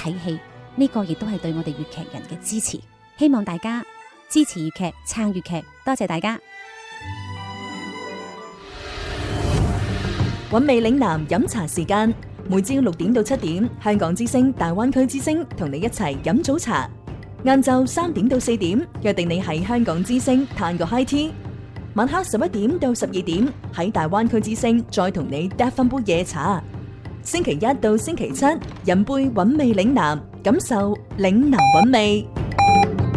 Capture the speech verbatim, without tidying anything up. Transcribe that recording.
睇戲，呢個亦都係對我哋粵劇人嘅支持。希望大家支持粵劇，撐粵劇，多謝大家。 韻味嶺南飲茶時間，每朝六點到七點，香港之聲、大灣區之聲同你一齊飲早茶。晏晝三點到四點，約定你喺香港之聲嘆個 high tea。晚黑十一點到十二點，喺大灣區之聲再同你嗒翻杯夜茶。星期一到星期七，飲杯韻味嶺南，感受嶺南韻味。